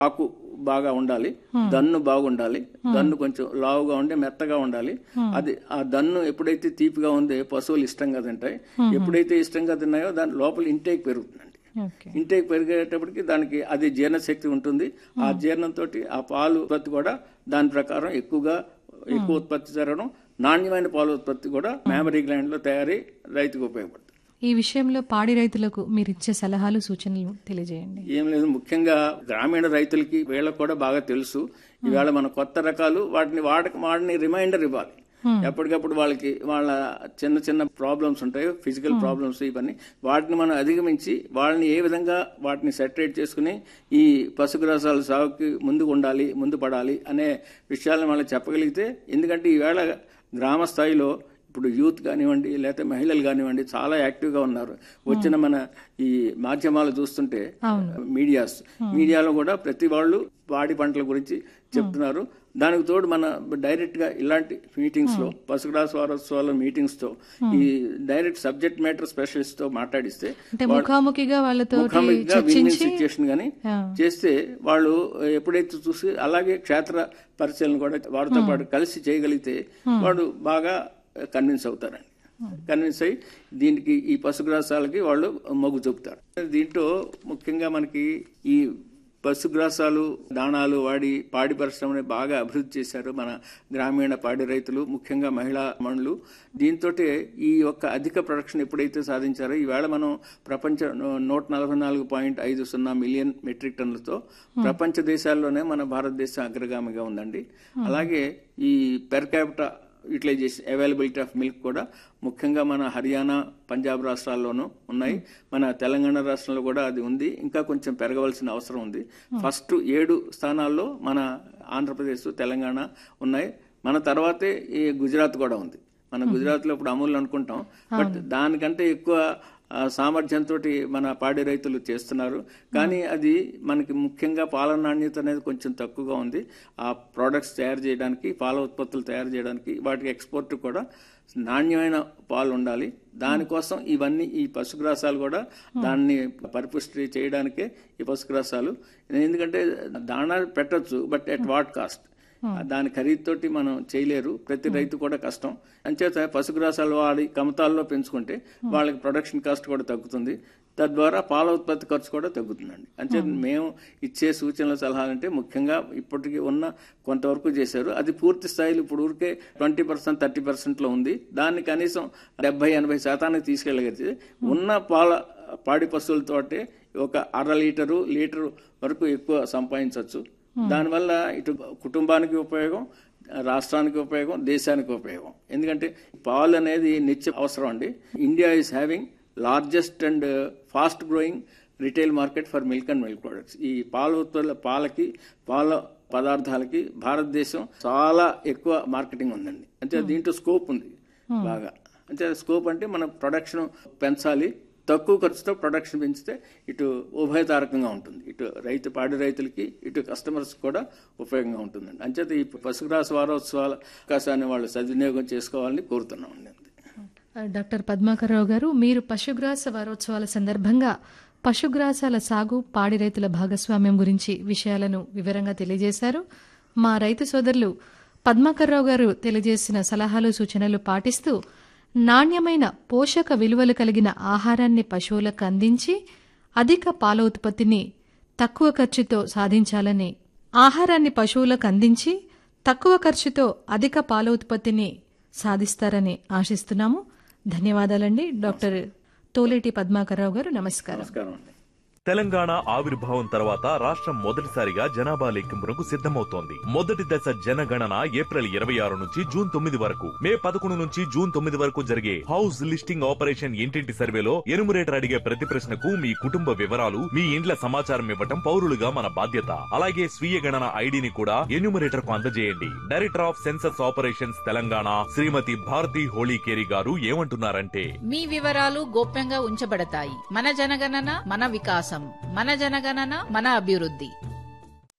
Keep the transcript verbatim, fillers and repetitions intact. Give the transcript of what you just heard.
ఆకు బాగా ఉండాలి, దన్ను బాగుండాలి, దన్ను కొంచెం లావుగా ఉండి మెత్తగా ఉండాలి. అది ఆ దన్ను ఎప్పుడైతే తీపిగా ఉందో పశువులు ఇష్టంగా తింటాయి. ఎప్పుడైతే ఇష్టంగా తిన్నాయో దాని లోపల ఇంటేక్ పెరుగుతుందండి. ఇంటేక్ పెరిగేటప్పటికి దానికి అది జీర్ణశక్తి ఉంటుంది. ఆ జీర్ణంతో ఆ పాలు ఉత్పత్తి కూడా దాని ప్రకారం ఎక్కువగా ఎక్కువ ఉత్పత్తి జరగడం, నాణ్యమైన పాల ఉత్పత్తి కూడా మెమరీ గ్లాండ్ లో తయారీ రైతుకు ఉపయోగపడుతుంది. ఈ విషయంలో పాడి రైతులకు మీరు ఇచ్చే సలహాలు సూచనలు తెలియజేయండి. ఏం లేదు, ముఖ్యంగా గ్రామీణ రైతులకి వీళ్ళకి కూడా బాగా తెలుసు. ఈవేళ మన కొత్త రకాలు వాటిని వాడక వాడిని రిమైండర్ ఇవ్వాలి. ఎప్పటికప్పుడు వాళ్ళకి వాళ్ళ చిన్న చిన్న ప్రాబ్లమ్స్ ఉంటాయి, ఫిజికల్ ప్రాబ్లమ్స్, ఇవన్నీ వాటిని మనం అధిగమించి వాళ్ళని ఏ విధంగా వాటిని సెటరేట్ చేసుకుని ఈ పశుగ్రాసాల సాగుకి ముందుకు ఉండాలి, ముందు పడాలి అనే విషయాలను వాళ్ళకి చెప్పగలిగితే, ఎందుకంటే ఈవేళ గ్రామ స్థాయిలో ఇప్పుడు యూత్ కానివ్వండి లేకపోతే మహిళలు కానివ్వండి చాలా యాక్టివ్ గా ఉన్నారు. వచ్చిన మన ఈ మాధ్యమాలు చూస్తుంటే మీడియాస్ మీడియాలో కూడా ప్రతి వాళ్ళు పాడి పంటల గురించి చెప్తున్నారు. దానికి తోడు మన డైరెక్ట్ గా ఇలాంటి మీటింగ్స్ లో పశుగ్రాస వారోత్సవాల మీటింగ్స్ తో ఈ డైరెక్ట్ సబ్జెక్ట్ మ్యాటర్ స్పెషలిస్ట్ తో మాట్లాడిస్తే ముఖాముఖిగా వాళ్ళతో ముఖాముఖిగా విన్ సిచ్యుయేషన్ గానీ చేస్తే వాళ్ళు ఎప్పుడైతే చూసి అలాగే క్షేత్ర పరిశీలన కూడా వారితో పాటు కలిసి చేయగలిగితే వాడు బాగా కన్విన్స్ అవుతారండి. కన్విన్స్ అయ్యి దీనికి ఈ పశుగ్రాసాలకి వాళ్ళు మొగ్గు చూపుతారు. దీంట్లో ముఖ్యంగా మనకి ఈ పశుగ్రాసాలు దాణాలు వాడి పాడి పరిశ్రమని బాగా అభివృద్ధి చేశారు మన గ్రామీణ పాడి రైతులు, ముఖ్యంగా మహిళా మనులు. దీంతో ఈ యొక్క అధిక ప్రొడక్షన్ ఎప్పుడైతే సాధించారో ఈవేళ మనం ప్రపంచ నూట నలభై నాలుగు పాయింట్ ఐదు సున్నా మిలియన్ మెట్రిక్ టన్నులతో ప్రపంచ దేశాల్లోనే మన భారతదేశం అగ్రగామిగా ఉందండి. అలాగే ఈ per capita utilisation availability of milk కూడా ముఖ్యంగా మన హర్యానా, పంజాబ్ రాష్ట్రాల్లోనూ ఉన్నాయి. మన తెలంగాణ రాష్ట్రంలో కూడా అది ఉంది. ఇంకా కొంచెం పెరగవలసిన అవసరం ఉంది. ఫస్ట్ ఏడు స్థానాల్లో మన ఆంధ్రప్రదేశ్, తెలంగాణ ఉన్నాయి. మన తర్వాతే ఈ గుజరాత్ కూడా ఉంది. మన గుజరాత్ లో ఇప్పుడు అమూల్ అనుకుంటాం, బట్ దానికంటే ఎక్కువ సామర్థ్యంతో మన పాడి రైతులు చేస్తున్నారు. కానీ అది మనకి ముఖ్యంగా పాల నాణ్యత అనేది కొంచెం తక్కువగా ఉంది. ఆ ప్రోడక్ట్స్ తయారు చేయడానికి, పాల ఉత్పత్తులు తయారు చేయడానికి, వాటికి ఎక్స్పోర్ట్ కూడా నాణ్యమైన పాలు ఉండాలి. దానికోసం ఇవన్నీ ఈ పశుగ్రాసాలు కూడా దాన్ని పరిపుష్టి చేయడానికే ఈ పశుగ్రాసాలు. ఎందుకంటే దాణా పెట్టచ్చు, బట్ ఎట్ వాట్ కాస్ట్? దాని ఖరీదుతోటి మనం చేయలేరు, ప్రతి రైతు కూడా కష్టం. అంచేత పశుగ్రాసాలు వాడి కమతాల్లో పెంచుకుంటే వాళ్ళకి ప్రొడక్షన్ కాస్ట్ కూడా తగ్గుతుంది. తద్వారా పాల ఉత్పత్తి ఖర్చు కూడా తగ్గుతుందండి. అంచేత మేము ఇచ్చే సూచనల సలహాలంటే ముఖ్యంగా ఇప్పటికీ ఉన్న కొంతవరకు చేశారు. అది పూర్తి స్థాయిలో ఇప్పుడు ఊరికే ట్వంటీ పర్సెంట్ థర్టీ పర్సెంట్ లో ఉంది. దాన్ని కనీసం డెబ్బై ఎనభై శాతానికి తీసుకెళ్ళగలిగితే ఉన్న పాల పాడి పశువులతోటే ఒక అర లీటరు లీటరు వరకు ఎక్కువ సంపాదించవచ్చు. దానివల్ల ఇటు కుటుంబానికి ఉపయోగం, రాష్ట్రానికి ఉపయోగం, దేశానికి ఉపయోగం. ఎందుకంటే పాలు అనేది నిత్య అవసరం అండి. India is having largest and fast growing retail market for milk and milk products. ఈ పాల ఉత్పత్తుల పాలకి పాల పదార్థాలకి భారతదేశం చాలా ఎక్కువ మార్కెటింగ్ ఉందండి. అంటే దీంట్లో స్కోప్ ఉంది బాగా. అంటే స్కోప్ అంటే మన ప్రొడక్షన్ పెంచాలి, తక్కువ ఖర్చుతో ప్రొడక్షన్ పెంచితే ఇటు ఉభయతారకంగా ఉంటుంది. ఇటు రైతు పాడి రైతులకి, ఇటు కస్టమర్స్ కూడా ఉపయోగంగా ఉంటుందండి. అంచేత ఈ పశుగ్రాస వారోత్సవాల అవకాశాన్ని వాళ్ళు సద్వినియోగం చేసుకోవాలని కోరుతున్నామండి. డాక్టర్ పద్మాకర్ రావు గారు, మీరు పశుగ్రాస వారోత్సవాల సందర్భంగా పశుగ్రాసాల సాగు, పాడి రైతుల భాగస్వామ్యం గురించి విషయాలను వివరంగా తెలియజేశారు. మా రైతు సోదరులు పద్మాకర్ రావు గారు తెలియజేసిన సలహాలు, సూచనలు పాటిస్తూ నాణ్యమైన పోషక విలువలు కలిగిన ఆహారాన్ని పశువులకు అందించి అధిక పాల ఉత్పత్తిని తక్కువ ఖర్చుతో సాధించాలని, ఆహారాన్ని పశువులకు అందించి తక్కువ ఖర్చుతో అధిక పాల ఉత్పత్తిని సాధిస్తారని ఆశిస్తున్నాము. ధన్యవాదాలండి డాక్టర్ తోలేటి పద్మాకర్ రావు గారు. నమస్కారం. తెలంగాణ ఆవిర్భావం తర్వాత రాష్ట్రం మొదటిసారిగా జనాభా లెక్కింపునకు సిద్ధమవుతోంది. మొదటి దశ జనగణన ఏప్రిల్ ఇరవై ఆరు నుంచి జూన్ తొమ్మిది వరకు, మే పదకొండు నుంచి జూన్ తొమ్మిది వరకు జరిగే హౌస్ లిస్టింగ్ ఆపరేషన్ ఇంటింటి సర్వేలో ఎనుమరేటర్ అడిగే ప్రతి ప్రశ్నకు మీ కుటుంబ వివరాలు, మీ ఇండ్ల సమాచారం ఇవ్వటం పౌరులుగా మన బాధ్యత. అలాగే స్వీయ గణన ఐడిని కూడా ఎన్యూమరేటర్ కు అందజేయండి. Director of census operations Telangana శ్రీమతి భారతి హోళీకేరి గారు ఏమంటున్నారంటే, మీ వివరాలు గోప్యంగా ఉంచబడతాయి. మన జనగణన మన వికాసం, మన జనగణన మన అభివృద్ధి.